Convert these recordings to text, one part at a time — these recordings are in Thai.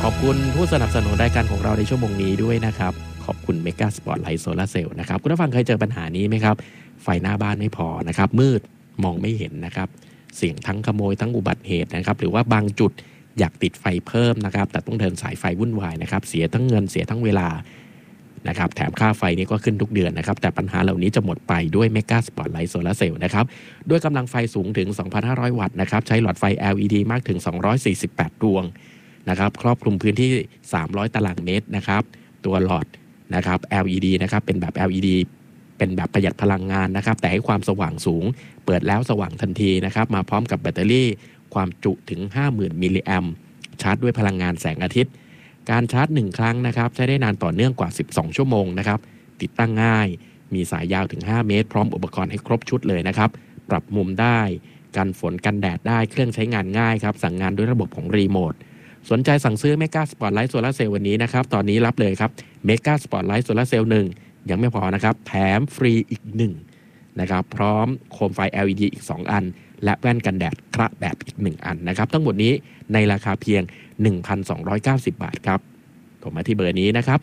อบคุณผู้สนับสนุนรายการของเราในชั่วโมงนี้ด้วยนะครับขอบคุณเมกาสปอตไลท์โซลาร์เซลล์นะครับคุณผู้ฟังเคยเจอปัญหานี้ไหมครับไฟหน้าบ้านไม่พอนะครับมืดมองไม่เห็นนะครับเสี่ยงทั้งขโมยทั้งอุบัติเหตุนะครับหรือว่าบางจุดอยากติดไฟเพิ่มนะครับแต่ต้องเดินสายไฟวุ่นวายนะครับเสียทั้งเงินเสียทั้งเวลานะครับแถมค่าไฟนี่ก็ขึ้นทุกเดือนนะครับแต่ปัญหาเหล่านี้จะหมดไปด้วยเมกาสปอตไลท์โซลาร์เซลล์นะครับด้วยกำลังไฟสูงถึง 2,500 วัตต์นะครับใช้หลอดไฟ LED มากถึง248ดวงนะครับครอบคลุมพื้นที่300ตารางเมตรนะครับตัวหลอดนะครับ LED นะครับเป็นแบบ LED เป็นแบบประหยัดพลังงานนะครับแต่ให้ความสว่างสูงเปิดแล้วสว่างทันทีนะครับมาพร้อมกับแบตเตอรี่ความจุถึง 50,000 มิลลิแอมป์ชาร์จด้วยพลังงานแสงอาทิตย์การชาร์จ1ครั้งนะครับใช้ได้นานต่อเนื่องกว่า12ชั่วโมงนะครับติดตั้งง่ายมีสายยาวถึง5เมตรพร้อมอุปกรณ์ให้ครบชุดเลยนะครับปรับมุมได้กันฝนกันแดดได้เครื่องใช้งานง่ายครับสั่งงานด้วยระบบของรีโมทสนใจสั่งซื้อเมกาสปอตไลท์โซลาร์เซลล์วันนี้นะครับตอนนี้รับเลยครับเมกาสปอตไลท์โซลาร์เซลล์1ยังไม่พอนะครับแถมฟรีอีก1นะครับพร้อมโคมไฟ LED อีก2อันและแว่นกันแดดคระแบบอีก1อันนะครับทั้งหมดนี้ในราคาเพียง 1,290 บาทครับโทรมาที่เบอร์นี้นะครับ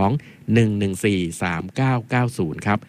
02-114-3990ครับ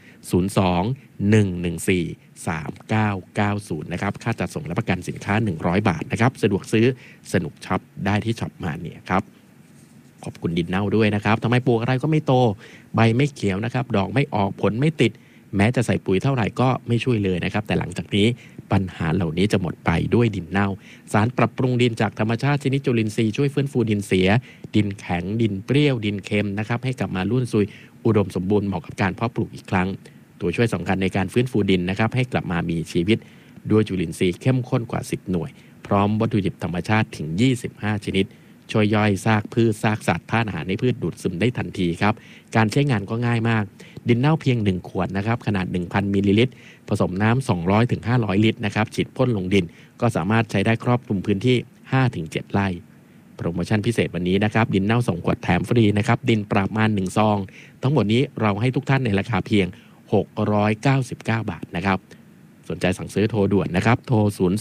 02-114-3990นะครับค่าจัดส่งและประกันสินค้า100บาทนะครับสะดวกซื้อสนุกช็อปได้ที่ช็อปมาเนี่ยครับขอบคุณดินเน่าด้วยนะครับทำไมปลูกอะไรก็ไม่โตใบไม่เขียวนะครับดอกไม่ออกผลไม่ติดแม้จะใส่ปุ๋ยเท่าไหร่ก็ไม่ช่วยเลยนะครับแต่หลังจากนี้ปัญหาเหล่านี้จะหมดไปด้วยดินเน่าสารปรับปรุงดินจากธรรมชาติชนิดจุลินทรีย์ช่วยฟื้นฟูดินเสียดินแข็งดินเปรี้ยวดินเค็มนะครับให้กลับมารุ่นซุยอุดมสมบูรณ์เหมาะกับการเพาะปลูกอีกครั้งตัวช่วยสำคัญในการฟื้นฟูดินนะครับให้กลับมามีชีวิตด้วยจุลินทรีย์เข้มข้นกว่า10หน่วยพร้อมวัตถุดิบธรรมชาติถึง25ชนิดช่วยย่อยซากพืชซากสัตว์ธาตุอาหารในพืชดูดซึมได้ทันทีครับการใช้งานก็ง่ายมากดินเน่าเพียง1ขวดนะครับขนาด 1,000 มิลลิลิตรผสมน้ำ200ถึง500ลิตรนะครับฉีดพ่นลงดินก็สามารถใช้ได้ครอบคลุมพื้นที่ 5-7 ไร่โปรโมชั่นพิเศษวันนี้นะครับดินเน่า2ขวดแถมฟรีนะครับดินปราบมาร1ซองทั้งหมดนี้เราให้ทุกท่านในราคาเพียง699 บาทนะครับสนใจสั่งซื้อโทรด่วนนะครับโทร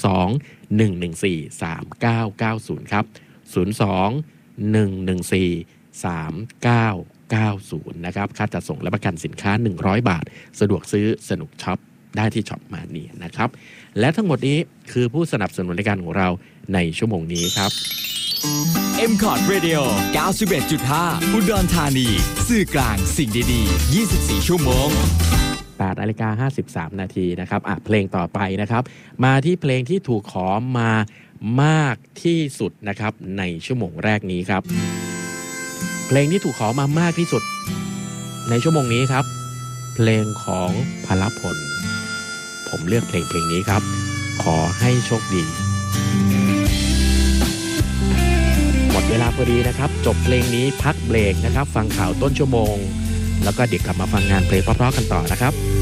02-114-3990ครับ02-114-3990นะครับค่าจัดส่งและประกันสินค้า100บาทสะดวกซื้อสนุกช็อปได้ที่ช็อปมานี่นะครับและทั้งหมดนี้คือผู้สนับสนุนรายการของเราในชั่วโมงนี้ครับ M-Cod Radio 91.5 อุดรธานีสื่อกลางสิ่งดีๆ24ชั่วโมง 8:53 นาทีนะครับเพลงต่อไปนะครับมาที่เพลงที่ถูกขอมามากที่สุดนะครับในชั่วโมงแรกนี้ครับเพลงที่ถูกขอมามากที่สุดในชั่วโมงนี้ครับเพลงของพลพลผมเลือกเพลงนี้ครับขอให้โชคดีหมดเวลาพอดีนะครับจบเพลงนี้พักเบรกนะครับฟังข่าวต้นชั่วโมงแล้วก็เดี๋ยวกลับมาฟังงานเพลงเพราะๆกันต่อนะครับ